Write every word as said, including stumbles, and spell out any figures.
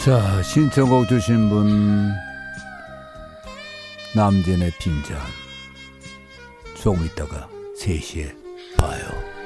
자, 신청곡 주신 분 남진의 빈잔. 조금 있다가 세 시에 봐요.